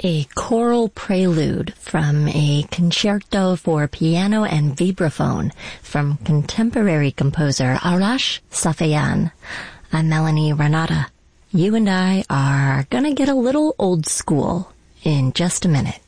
a choral prelude from a concerto for piano and vibraphone from contemporary composer Arash Safeyan. I'm Melanie Renata. You and I are gonna get a little old school in just a minute.